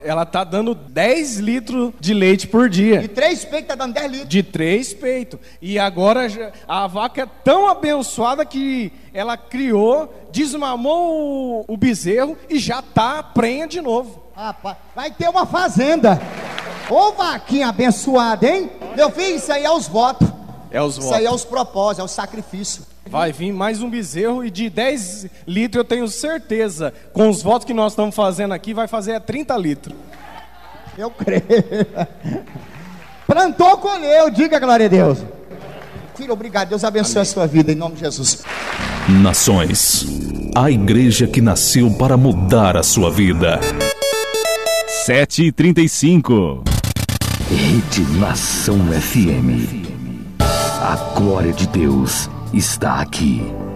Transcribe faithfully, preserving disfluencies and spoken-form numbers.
Ela tá dando dez litros de leite por dia. De três peitos tá dando dez litros. De três peitos. E agora a vaca é tão abençoada que ela criou, desmamou o, o bezerro e já tá prenha de novo. Rapaz, vai ter uma fazenda. Ô vaquinha abençoada, hein? Meu filho, isso aí é os votos. É os Isso votos. aí é os propósitos, é o sacrifício. Vai vir mais um bezerro e de dez litros eu tenho certeza, com os votos que nós estamos fazendo aqui, vai fazer trinta litros. Eu creio. Plantou, colheu, diga glória a Deus. Filho, obrigado, Deus abençoe Amém. A sua vida, em nome de Jesus. Nações, a igreja que nasceu para mudar a sua vida. sete e trinta e cinco. Rede Nação F M. A glória de Deus está aqui.